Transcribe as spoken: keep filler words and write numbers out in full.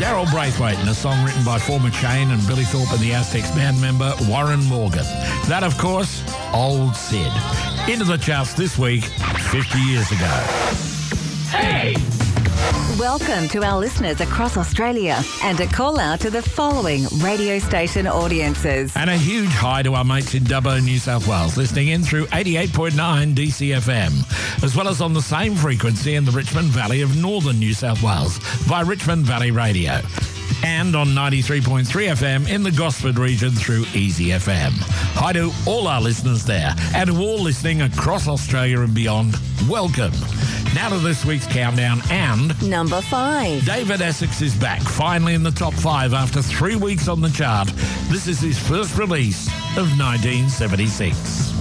Daryl Braithwaite in a song written by former Chain and Billy Thorpe and the Aztecs band member Warren Morgan. That, of course, Old Sid. Into the charts this week, fifty years ago. Hey! Welcome to our listeners across Australia and a call out to the following radio station audiences. And a huge hi to our mates in Dubbo, New South Wales, listening in through eighty-eight point nine D C F M, as well as on the same frequency in the Richmond Valley of northern New South Wales by Richmond Valley Radio. And on ninety-three point three F M in the Gosford region through Easy F M. Hi to all our listeners there and to all listening across Australia and beyond. Welcome. Now to this week's countdown and... Number five. David Essex is back, finally in the top five after three weeks on the chart. This is his first release of nineteen seventy-six.